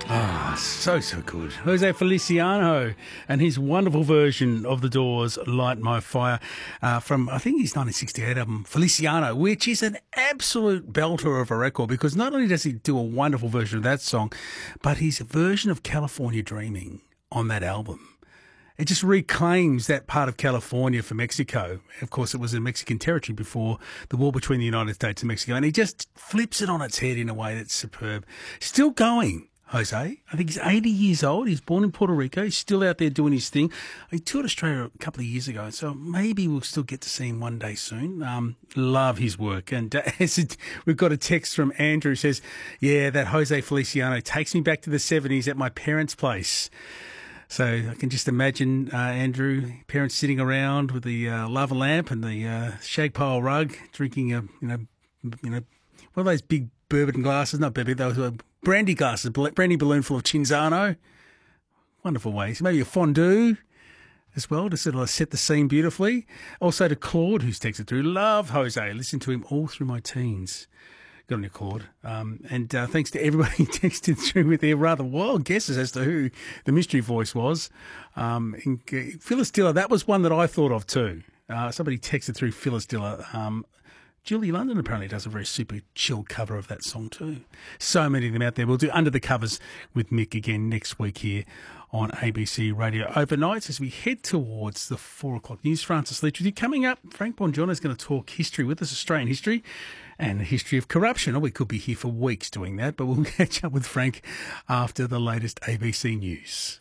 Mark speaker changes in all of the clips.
Speaker 1: Ah, so good. Jose Feliciano and his wonderful version of The Doors' Light My Fire from, I think, his 1968 album, Feliciano, which is an absolute belter of a record because not only does he do a wonderful version of that song, but his version of California Dreaming on that album. It just reclaims that part of California for Mexico. Of course, it was in Mexican territory before the war between the United States and Mexico, and he just flips it on its head in a way that's superb. Still going. Jose, I think he's 80 years old. He's born in Puerto Rico. He's still out there doing his thing. He toured Australia a couple of years ago, so maybe we'll still get to see him one day soon. Love his work. And we've got a text from Andrew who says, yeah, that Jose Feliciano takes me back to the 70s at my parents' place. So I can just imagine Andrew, parents sitting around with the lava lamp and the shag pile rug, drinking one of those big bourbon glasses, not bourbon, those were brandy glasses, brandy balloon full of Cinzano. Wonderful ways. Maybe a fondue as well to sort of set the scene beautifully. Also to Claude, who's texted through, love Jose, listen to him all through my teens. Good on you, Claude. And thanks to everybody who texted through with their rather wild guesses as to who the mystery voice was. Phyllis Diller, that was one that I thought of too. Somebody texted through Phyllis Diller. Julie London apparently does a very super chill cover of that song too. So many of them out there. We'll do Under the Covers with Mick again next week here on ABC Radio Overnights as we head towards the 4 o'clock news. Francis Leach with you. Coming up, Frank Bongiorno is going to talk history with us, Australian history and the history of corruption. We could be here for weeks doing that, but we'll catch up with Frank after the latest ABC news.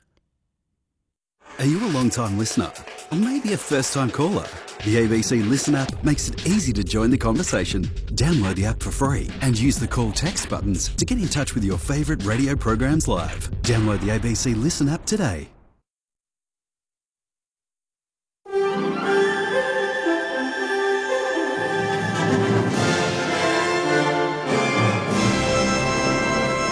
Speaker 2: Are you a long-time listener? Or maybe a first-time caller? The ABC Listen app makes it easy to join the conversation. Download the app for free and use the call text buttons to get in touch with your favourite radio programs live. Download the ABC Listen app today.